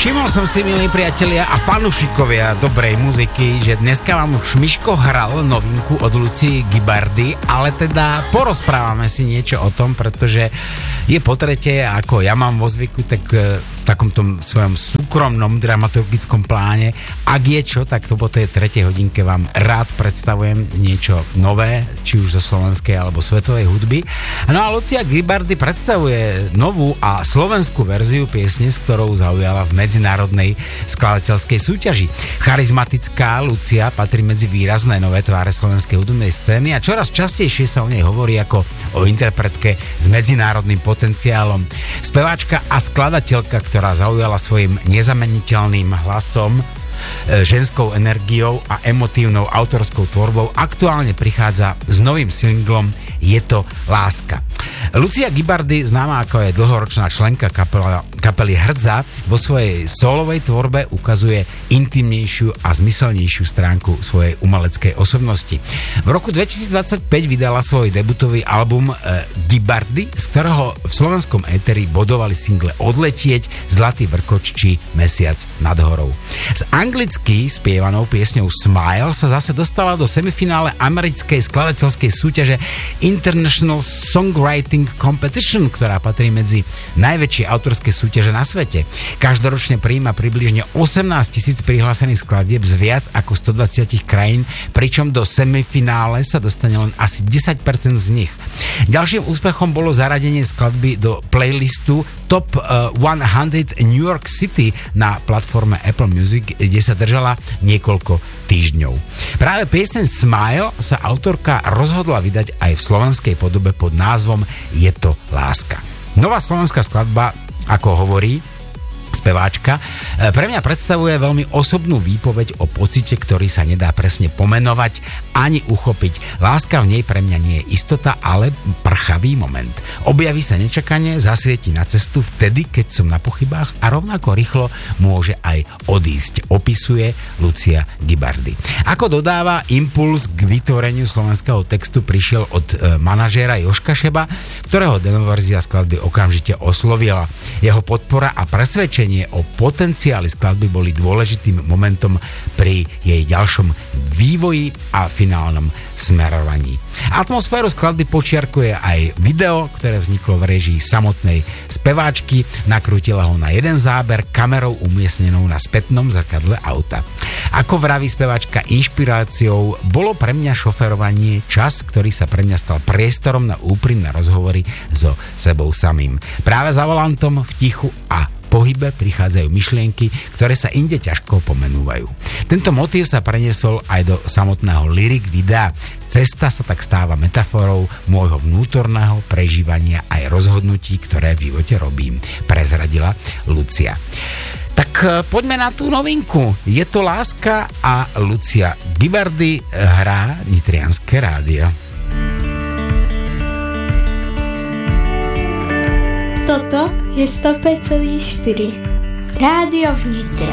Všimol som si, milí priatelia a fanúšikovia dobrej muziky, že dneska vám už Miško hral novinku od Lucie Ghibardi, ale teda porozprávame si niečo o tom, pretože je po tretie, ako ja mám vo zvyku, tak v takomto svojom súkromnom dramaturgickom pláne, ak je čo, tak to po tej tretej hodinke vám rád predstavujem niečo nové, či už zo slovenskej alebo svetovej hudby. No a Lucia Ghibardi predstavuje novú a slovenskú verziu piesne, s ktorou zaujala v medzinárodnej skladateľskej súťaži. Charizmatická Lucia patrí medzi výrazné nové tváre slovenskej hudobnej scény a čoraz častejšie sa o nej hovorí ako o interpretke s medzinárodným potenciálom. Speváčka a skladateľka, ktorá zaujala svojim nezameniteľným hlasom, ženskou energiou a emotívnou autorskou tvorbou, aktuálne prichádza s novým singlom Je to láska. Lucia Ghibardi, známa ako je dlhoročná členka kapely Hrdza, vo svojej solovej tvorbe ukazuje intimnejšiu a zmyselnejšiu stránku svojej umeleckej osobnosti. V roku 2025 vydala svoj debutový album Ghibardi, z ktorého v slovenskom éteri bodovali single Odletieť, Zlatý vrkoč či Mesiac nad horou. Z anglicky spievanou piesňou Smile sa zase dostala do semifinále americkej skladateľskej súťaže International Songwriting Competition, ktorá patrí medzi najväčšie autorské súťaže na svete. Každoročne prijíma približne 18,000 prihlásených skladieb z viac ako 120 krajín, pričom do semifinále sa dostane len asi 10% z nich. Ďalším úspechom bolo zaradenie skladby do playlistu Top 100 New York City na platforme Apple Music, kde sa držala niekoľko týždňov. Práve pieseň Smile sa autorka rozhodla vydať aj v slovenskej podobe pod názvom Je to láska. Nová slovenská skladba, ako hovorí speváčka, pre mňa predstavuje veľmi osobnú výpoveď o pocite, ktorý sa nedá presne pomenovať ani uchopiť. Láska v nej pre mňa nie je istota, ale prchavý moment. Objaví sa nečakane, zasvieti na cestu vtedy, keď som na pochybách a rovnako rýchlo môže aj odísť, opisuje Lucia Ghibardi. Ako dodáva, impuls k vytvoreniu slovenského textu prišiel od manažéra Jožka Šeba, ktorého demoverzia skladby okamžite oslovila. Jeho podpora a presvedčenie o potenciáli skladby boli dôležitým momentom pri jej ďalšom vývoji a finálnom smerovaní. Atmosféru skladby počiarkuje aj video, ktoré vzniklo v réžii samotnej speváčky. Nakrútila ho na jeden záber kamerou umiestnenou na spätnom zrkadle auta. Ako vraví speváčka, inšpiráciou bolo pre mňa šoferovanie, čas, ktorý sa pre mňa stal priestorom na úprimné rozhovory so sebou samým. Práve za volantom v tichu a pohybe prichádzajú myšlienky, ktoré sa inde ťažko pomenúvajú. Tento motív sa preniesol aj do samotného lyrik videa. Cesta sa tak stáva metaforou môjho vnútorného prežívania aj rozhodnutí, ktoré v živote robím, prezradila Lucia. Tak poďme na tú novinku. Je to láska a Lucia Ghibardi hrá Nitrianske rádio. Toto je 105,4 Rádio v Nitre.